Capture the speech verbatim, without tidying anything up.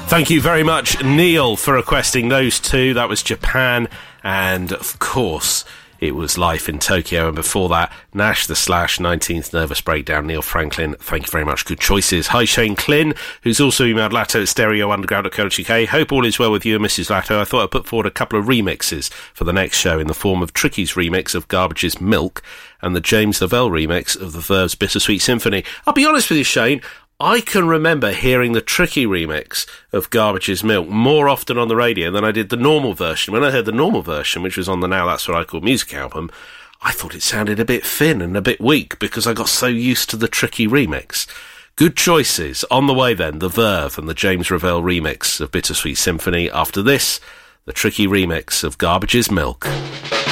Thank you very much, Neil, for requesting those two. That was Japan, and of course it was Life in Tokyo, and before that, Nash the Slash, nineteenth Nervous Breakdown, Neil Franklin. Thank you very much. Good choices. Hi, Shane Klyn, who's also emailed Latto at stereo underground dot co dot uk. Hope all is well with you and Missus Latto. I thought I'd put forward a couple of remixes for the next show in the form of Tricky's remix of Garbage's Milk and the James Lavelle remix of the Verve's Bittersweet Symphony. I'll be honest with you, Shane, I can remember hearing the Tricky remix of Garbage's Milk more often on the radio than I did the normal version. When I heard the normal version, which was on the Now That's What I Call Music album, I thought it sounded a bit thin and a bit weak because I got so used to the Tricky remix. Good choices. On the way then, the Verve and the James Lavelle remix of Bittersweet Symphony. After this, the Tricky remix of Garbage's Milk.